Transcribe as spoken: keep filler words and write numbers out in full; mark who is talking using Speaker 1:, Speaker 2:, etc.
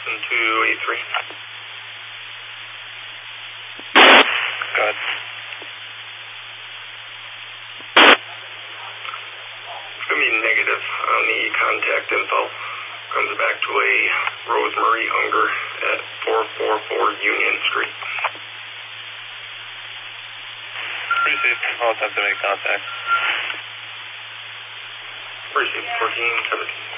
Speaker 1: seven two eight three.
Speaker 2: Go ahead.
Speaker 1: It's going to be negative on the contact info. Comes back to a Rosemary Unger at four four four Union Street.
Speaker 2: Received. I'll attempt to make contact.
Speaker 1: Received fourteen seventeen.